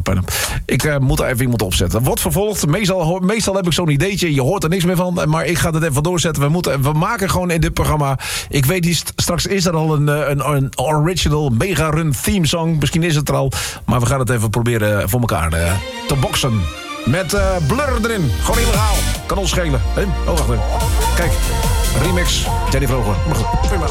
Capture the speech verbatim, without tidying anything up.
pijn. Ik uh, moet er even iemand opzetten. Wordt vervolgd. Meestal, meestal heb ik zo'n ideetje. Je hoort er niks meer van. Maar ik ga het even doorzetten. We, moeten, we maken gewoon in dit programma... Ik weet niet, straks is er al een, een, een original mega run theme song. Misschien is het er al. Maar we gaan het even proberen voor elkaar uh, te boksen. Met uh, Blur erin. Gewoon illegaal. Kan ons schelen. Hey? Oh, wacht even. Kijk. Remix. Jenny Vroger. Maar goed. Prima.